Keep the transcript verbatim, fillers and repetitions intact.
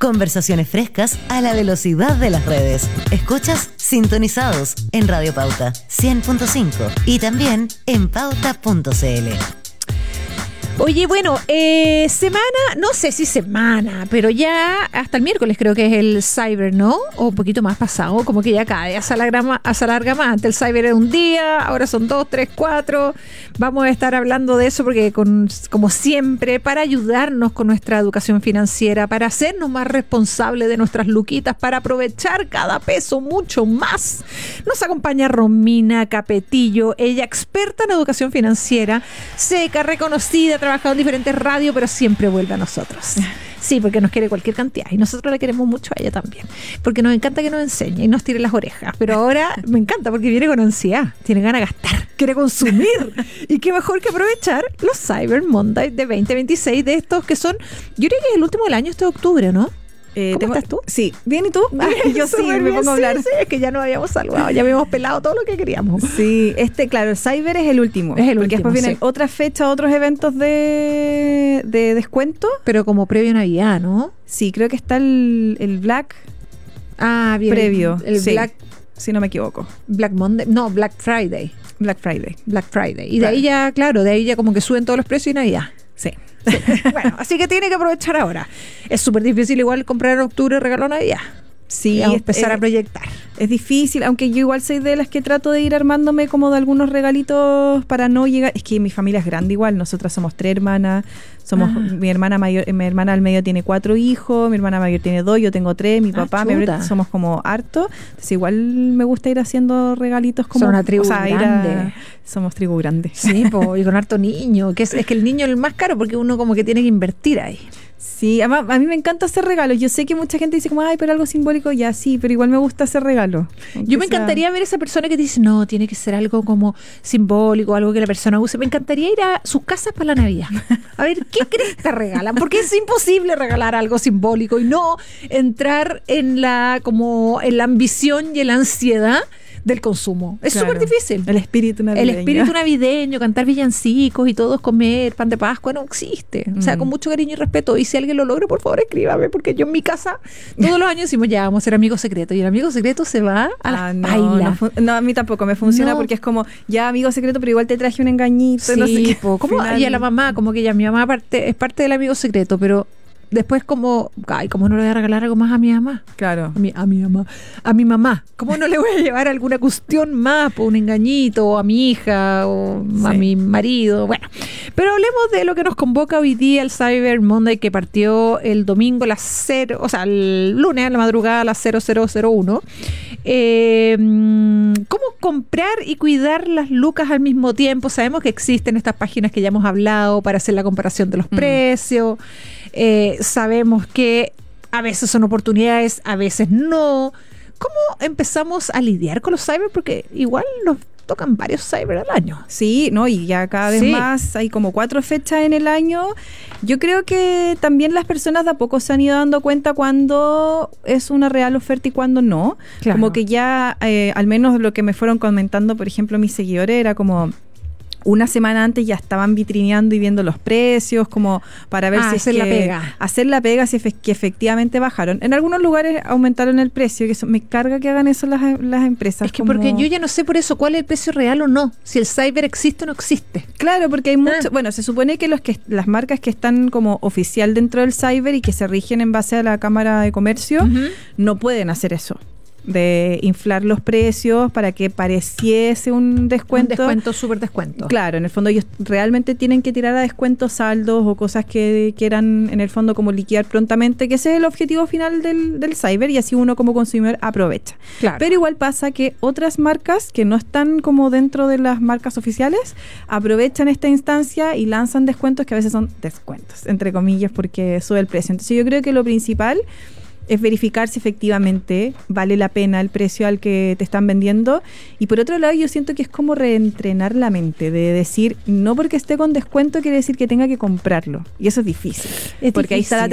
Conversaciones frescas a la velocidad de las redes. Escuchas Sintonizados en Radio Pauta cien punto cinco y también en pauta punto c l. Oye, bueno, eh, semana, no sé si semana, pero ya hasta el miércoles creo que es el Cyber, ¿no? O un poquito más pasado, como que ya cada día se alarga, se alarga más. Antes el Cyber era un día, ahora son dos, tres, cuatro. Vamos a estar hablando de eso porque, con, como siempre, para ayudarnos con nuestra educación financiera, para hacernos más responsables de nuestras luquitas, para aprovechar cada peso mucho más, nos acompaña Romina Capetillo, ella experta en educación financiera, seca, reconocida, trabajado en diferentes radios, pero siempre vuelve a nosotros. Sí, porque nos quiere cualquier cantidad y nosotros la queremos mucho a ella también, porque nos encanta que nos enseñe y nos tire las orejas, pero ahora me encanta porque viene con ansiedad, tiene ganas de gastar, quiere consumir y qué mejor que aprovechar los Cyber Monday de veinte veintiséis, de estos que son, yo creo que es el último del año, este octubre, ¿no? Eh, ¿Cómo tengo, estás tú? Sí, bien, ¿y tú? Bien, Ay, yo sí, me bien, pongo a hablar. Sí, sí, es que ya nos habíamos saludado, ya habíamos pelado todo lo que queríamos. Sí, este, claro, el Cyber es el último. Es el porque último, después vienen sí. otras fechas, otros eventos de, de descuento. Pero como previo a Navidad, ¿no? Sí, creo que está el, el Black Ah, bien. previo. El, el sí, Black, si no me equivoco. Black Monday, no, Black Friday. Black Friday. Black Friday. Y de Claro. ahí ya, claro, de ahí ya como que suben todos los precios y Navidad. Sí. Sí. Bueno, así que tiene que aprovechar ahora. Es súper difícil igual comprar en octubre regalo Navidad. Sí, Y vamos a es- empezar es- a proyectar. Es difícil, aunque yo igual soy de las que trato de ir armándome como de algunos regalitos para no llegar. Es que mi familia es grande igual, nosotras somos tres hermanas, somos Ah. mi hermana mayor, mi hermana al medio tiene cuatro hijos, mi hermana mayor tiene dos, yo tengo tres, mi Ah, papá, mi chuta. abuela, somos como harto. Entonces igual me gusta ir haciendo regalitos como Son una tribu ir a- grande. somos tribu grande. Sí, po, y con harto niño, que es, es que el niño es el más caro porque uno como que tiene que invertir ahí. Sí, además, a mí me encanta hacer regalos. Yo sé que mucha gente dice como, ay, pero algo simbólico, ya sí, pero igual me gusta hacer regalo. Yo me encantaría ver esa persona que dice, no, tiene que ser algo como simbólico, algo que la persona use. Me encantaría ir a sus casas para la Navidad. A ver, ¿qué crees que regalan? Porque es imposible regalar algo simbólico y no entrar en la, como, en la ambición y en la ansiedad del consumo. Es Claro. súper difícil. El espíritu navideño. El espíritu navideño, cantar villancicos y todos comer pan de Pascua no existe. O sea, Mm. con mucho cariño y respeto. Y si alguien lo logra, por favor, escríbame, porque yo en mi casa todos los años decimos, ya vamos a ser amigos secretos. Y el amigo secreto se va a la Ah, no, baila. no, fun- no, a mí tampoco me funciona No. porque es como, ya amigo secreto, pero igual te traje un engañito. Sí, no sé qué. po, como, Final- y a la mamá, como que ya mi mamá parte, es parte del amigo secreto, pero después como, ay, ¿cómo no le voy a regalar algo más a mi mamá? Claro. A mi, a mi mamá, a mi mamá. ¿Cómo no le voy a llevar alguna cuestión más, por un engañito, o a mi hija, o a Sí. mi marido? Bueno, pero hablemos de lo que nos convoca hoy día el Cyber Monday, que partió el domingo a las cero, o sea, el lunes a la madrugada a las cero cero cero uno. Eh, ¿Cómo comprar y cuidar las lucas al mismo tiempo? Sabemos que existen estas páginas que ya hemos hablado para hacer la comparación de los Mm. precios. Eh, sabemos que a veces son oportunidades, a veces no. ¿Cómo empezamos a lidiar con los cyber? Porque igual nos tocan varios cyber al año. Sí, no, y ya cada vez Sí. más hay como cuatro fechas en el año. Yo creo que también las personas de a poco se han ido dando cuenta cuando es una real oferta y cuando no. Claro. Como que ya, eh, al menos lo que me fueron comentando, por ejemplo, mis seguidores, era como una semana antes ya estaban vitrineando y viendo los precios, como para ver Ah, si es hacer la que- pega. hacer la pega, si efe- que efectivamente bajaron. En algunos lugares aumentaron el precio, que eso, me carga que hagan eso las, las empresas. Es que como- porque yo ya no sé por eso cuál es el precio real o no. Si el cyber existe o no existe. Claro, porque hay mucho, Ah. bueno, se supone que los que las marcas que están como oficial dentro del cyber y que se rigen en base a la Cámara de Comercio Ujú. no pueden hacer eso, de inflar los precios para que pareciese un descuento. Un descuento, súper descuento. Claro, en el fondo ellos realmente tienen que tirar a descuentos saldos o cosas que quieran en el fondo como liquidar prontamente, que ese es el objetivo final del, del cyber y así uno como consumidor aprovecha. Claro. Pero igual pasa que otras marcas que no están como dentro de las marcas oficiales aprovechan esta instancia y lanzan descuentos que a veces son descuentos, entre comillas, porque sube el precio. Entonces yo creo que lo principal es verificar si efectivamente vale la pena el precio al que te están vendiendo. Y por otro lado, yo siento que es como reentrenar la mente, de decir, no porque esté con descuento quiere decir que tenga que comprarlo. Y eso es difícil. Es porque ahí está la difícil.